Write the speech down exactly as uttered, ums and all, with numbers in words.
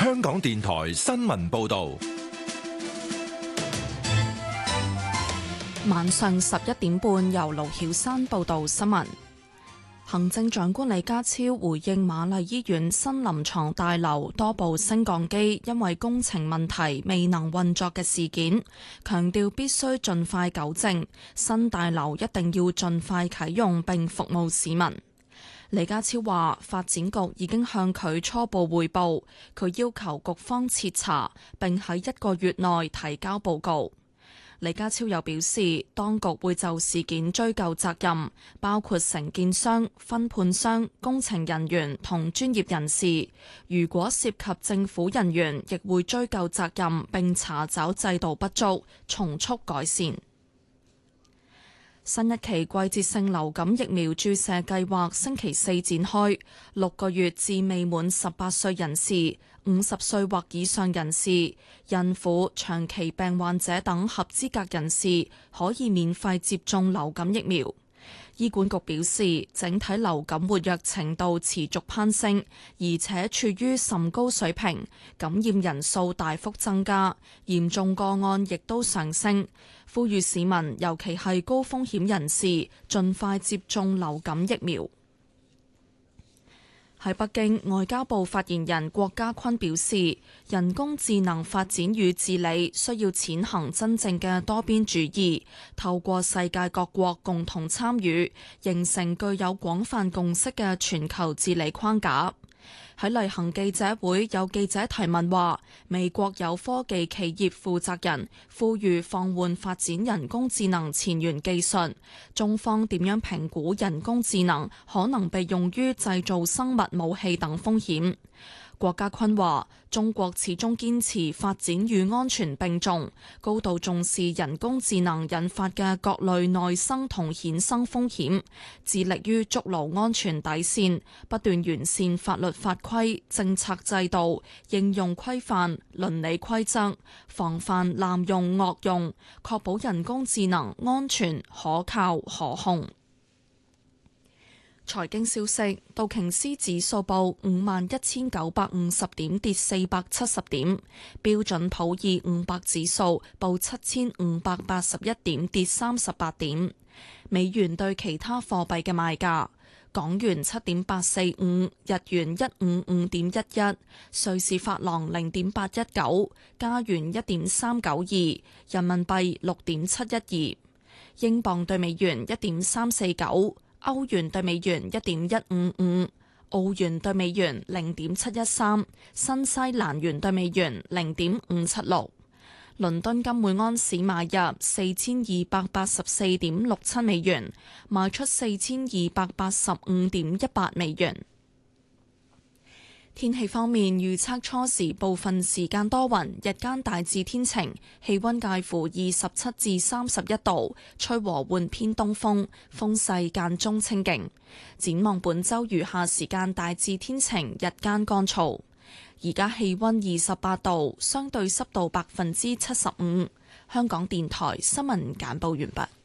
香港電台新聞報道。 晚上十一點半，由盧曉山報道新聞。行政長官李家超回應瑪麗醫院新臨床大樓多部升降機因為工程問題未能運作嘅事件，強調必須盡快糾正，新大樓一定要盡快啟用並服務市民。李家超話，發展局已經向佢初步匯報，佢要求局方徹查，並喺一個月內提交報告。李家超又表示，當局會就事件追究責任，包括承建商、分判商、工程人員同專業人士。如果涉及政府人員，亦會追究責任並查找制度不足，從速改善。新一期季節性流感疫苗注射計劃星期四展開，六個月至未滿十八歲人士、五十歲或以上人士、孕婦、長期病患者等合資格人士可以免費接種流感疫苗。醫管局表示，整體流感活躍程度持續攀升，而且處於甚高水平，感染人數大幅增加，嚴重個案亦都上升。呼籲市民，尤其係高風險人士，盡快接種流感疫苗。喺北京，外交部發言人郭家坤表示，人工智能發展與治理需要踐行真正嘅多邊主義，透過世界各國共同參與，形成具有廣泛共識嘅全球治理框架。喺例行記者會，有記者提問話，美國有科技企業負責人呼籲放緩發展人工智能前沿技術，中方點樣評估人工智能可能被用於製造生物武器等風險？郭家坤話，中國始終堅持發展與安全並重，高度重視人工智能引發嘅各類內生同衍生風險，致力於築牢安全底線，不斷完善法律法規、政策制度、應用規範、倫理規則，防範濫用惡用，確保人工智能安全、可靠、可控。財經消息，道瓊斯指數報五萬一千九百五十點，跌四百七十點；標準普爾五百指數報七千五百八十一點，跌三十八點。美元對其他貨幣嘅賣價：港元七點八四五，日元一五五點一一，瑞士法郎零點八一九，加元一點三九二，人民幣六點七一二，英鎊對美元一點三四九。歐元對美元一點一五五，澳元對美元零點七一三，新西蘭元對美元零點五七六。倫敦金每安士買入四千二百八十四點六七美元，賣出四千二百八十五點一八美元。天氣方面，預測初時部分時間多雲，日間大致天晴，氣溫介乎二十七至三十一度，吹和緩偏東風，風勢間中清勁。展望本週餘下時間大致天晴，日間乾燥。而家氣溫二十八度，相對濕度百分之七十五。香港電台新聞簡報完畢。